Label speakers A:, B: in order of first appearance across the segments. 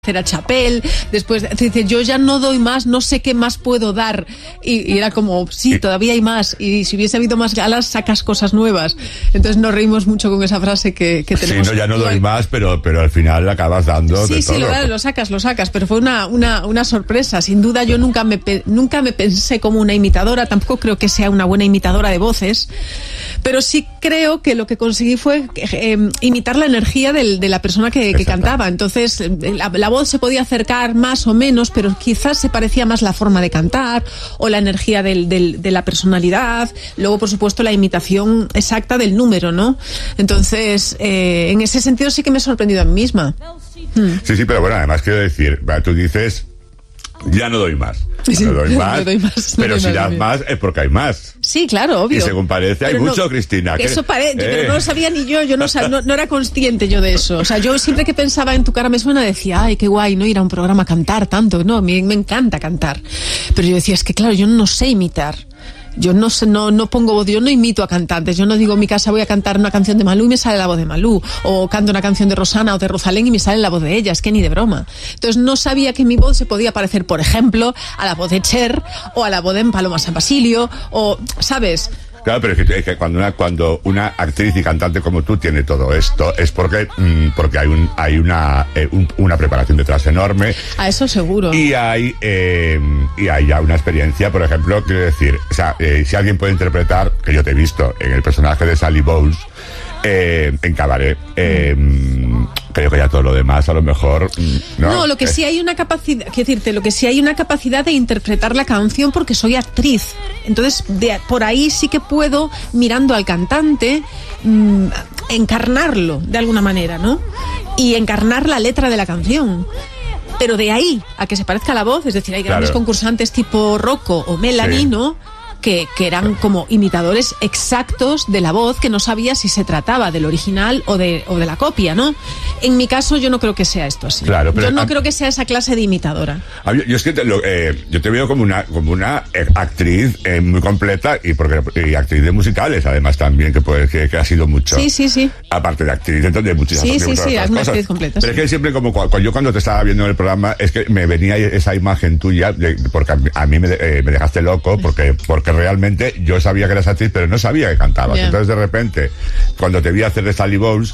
A: a Chapel, después dice, yo ya no doy más, no sé qué más puedo dar, y era como, sí, todavía hay más, y si hubiese habido más galas, sacas cosas nuevas. Entonces nos reímos mucho con esa frase que tenemos.
B: Sí, no, ya no doy más, pero al final acabas dando
A: sí,
B: de
A: sí,
B: todo.
A: lo sacas, pero fue una sorpresa. Sin duda yo nunca me pensé como una imitadora, tampoco creo que sea una buena imitadora de voces, pero sí creo que lo que conseguí fue imitar la energía de la persona que cantaba. Entonces la voz se podía acercar más o menos, pero quizás se parecía más la forma de cantar o la energía de la personalidad. Luego, por supuesto, la imitación exacta del número, ¿no? Entonces, en ese sentido sí que me he sorprendido a mí misma.
B: Sí, pero bueno, además quiero decir, tú dices, ya no doy más.
A: Sí,
B: no doy más, pero si das
A: bien.
B: más es porque hay más.
A: Sí, claro, obvio.
B: Y según parece, hay mucho, Cristina.
A: Eso parece, pero no lo sabía ni yo no era consciente yo de eso. O sea, yo siempre que pensaba en Tu cara me suena decía, ay, qué guay, ¿no? Ir a un programa a cantar tanto, ¿no? A mí me encanta cantar. Pero yo decía, es que claro, yo no sé imitar. Yo no sé, no pongo voz, yo no imito a cantantes, yo no digo en mi casa voy a cantar una canción de Malú y me sale la voz de Malú, o canto una canción de Rosana o de Rosalén y me sale la voz de ella, es que ni de broma. Entonces no sabía que mi voz se podía parecer, por ejemplo, a la voz de Cher, o a la voz de Paloma San Basilio, o, ¿sabes?
B: Claro, pero es que cuando una actriz y cantante como tú tiene todo esto es porque hay una preparación detrás enorme.
A: A eso seguro.
B: Y hay ya una experiencia, por ejemplo, quiero decir, o sea, si alguien puede interpretar, que yo te he visto en el personaje de Sally Bowles, en Cabaret, creo que ya todo lo demás a lo mejor
A: no, lo que sí hay una capacidad, lo que sí hay una capacidad de interpretar la canción porque soy actriz. Entonces por ahí sí que puedo, mirando al cantante, encarnarlo de alguna manera, ¿no? Y encarnar la letra de la canción. Pero de ahí a que se parezca a la voz, es decir, hay grandes concursantes tipo Rocco o Melanie, ¿no? Que eran como imitadores exactos de la voz, que no sabía si se trataba del original o de la copia, ¿no? En mi caso yo no creo que sea esto así. Claro, pero yo no creo que sea esa clase de imitadora.
B: Yo es que yo te veo como una actriz muy completa y actriz de musicales, además también, que ha sido mucho.
A: Sí.
B: Aparte de actriz, de muchísimas
A: Sí, es una actriz completa.
B: Pero es que siempre como yo cuando te estaba viendo en el programa, es que me venía esa imagen tuya, porque a mí me dejaste loco, porque realmente yo sabía que eras actriz, pero no sabía que cantabas. Entonces de repente, cuando te vi hacer de Sally Bowles,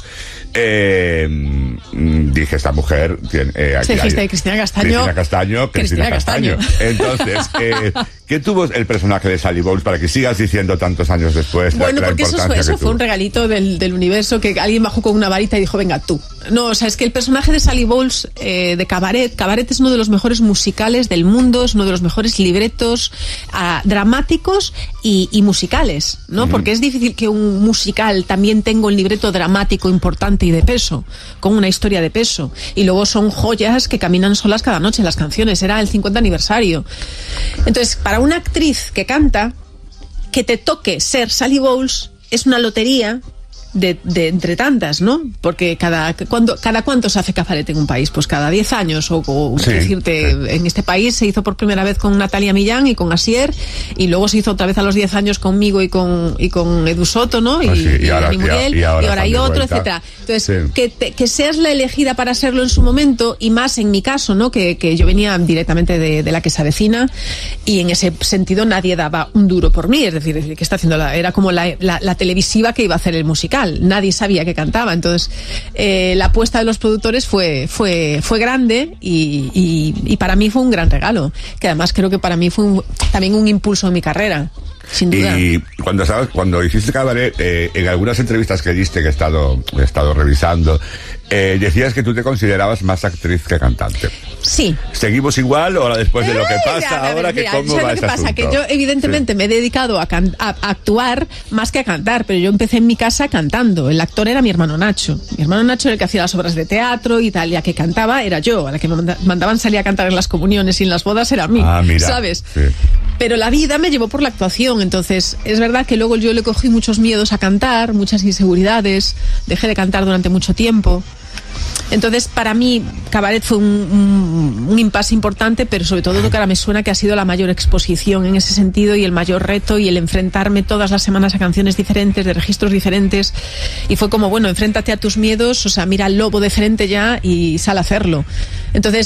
B: dije, esta mujer tiene,
A: Cristina Castaño.
B: Entonces, ¿qué tuvo el personaje de Sally Bowles para que sigas diciendo tantos años después?
A: Bueno, porque eso fue un regalito del universo, que alguien bajó con una varita y dijo, venga tú. No, o sea, es que el personaje de Sally Bowles, de Cabaret es uno de los mejores musicales del mundo, es uno de los mejores libretos dramáticos y musicales, ¿no? Porque es difícil que un musical también tenga un libreto dramático importante y de peso, con una historia de peso. Y luego son joyas que caminan solas cada noche las canciones. Era el 50 aniversario. Entonces, para una actriz que canta, que te toque ser Sally Bowles es una lotería de entre tantas, ¿no? Porque cada cuánto se hace Cabaret en un país, pues cada 10 años en este país se hizo por primera vez con Natalia Millán y con Asier, y luego se hizo otra vez a los 10 años conmigo y con Edu Soto, ¿no? Y ahora Muriel, y ahora hay otro, etcétera. Entonces, que seas la elegida para serlo en su momento, y más en mi caso, ¿no? Que yo venía directamente de la que se avecina, y en ese sentido nadie daba un duro por mí, es decir, que está haciendo era como la televisiva que iba a hacer el musical. Nadie sabía que cantaba. Entonces la apuesta de los productores fue grande, y para mí fue un gran regalo, que además creo que para mí fue también un impulso en mi carrera, sin duda.
B: Y cuando hiciste Cabaret, en algunas entrevistas que diste, que he estado revisando, decías que tú te considerabas más actriz que cantante.
A: Sí.
B: ¿Seguimos igual o después de lo que pasa ahora? ¿Cómo va ese asunto?
A: Que yo evidentemente me he dedicado a actuar más que a cantar, pero yo empecé en mi casa cantando. El actor era mi hermano Nacho. Mi hermano Nacho era el que hacía las obras de teatro y tal, y la que cantaba era yo. A la que me mandaban salir a cantar en las comuniones y en las bodas era a mí, ¿sabes? Sí. Pero la vida me llevó por la actuación. Entonces es verdad que luego yo le cogí muchos miedos a cantar, muchas inseguridades, dejé de cantar durante mucho tiempo. Entonces, para mí, Cabaret fue un impasse importante, pero sobre todo que ahora me suena que ha sido la mayor exposición en ese sentido y el mayor reto y el enfrentarme todas las semanas a canciones diferentes, de registros diferentes. Y fue como, bueno, enfréntate a tus miedos, o sea, mira al lobo de frente ya y sal a hacerlo. Entonces,